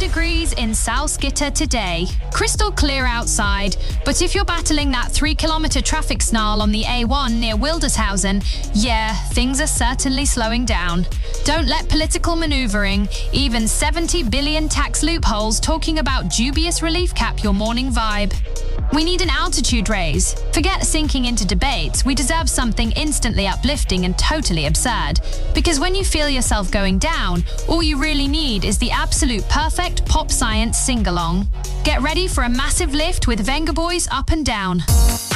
degrees in Salzgitter today. Crystal clear outside, but if you're battling that 3-kilometer traffic snarl on the A1 near Wildeshausen, yeah, things are certainly slowing down. Don't let political maneuvering, even 70 billion tax loopholes talking about dubious relief cap your morning vibe. We need an altitude raise. Forget sinking into debates. We deserve something instantly uplifting and totally absurd. Because when you feel yourself going down, all you really need is the absolute perfect pop science sing-along. Get ready for a massive lift with Venga Boys Up and Down.